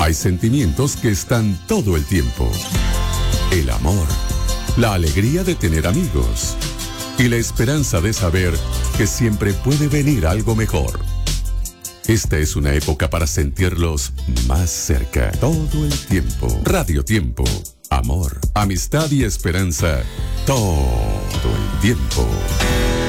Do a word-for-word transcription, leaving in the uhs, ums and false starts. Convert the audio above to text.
Hay sentimientos que están todo el tiempo. El amor, la alegría de tener amigos y la esperanza de saber que siempre puede venir algo mejor. Esta es una época para sentirlos más cerca todo el tiempo. Radio Tiempo, amor, amistad y esperanza todo el tiempo.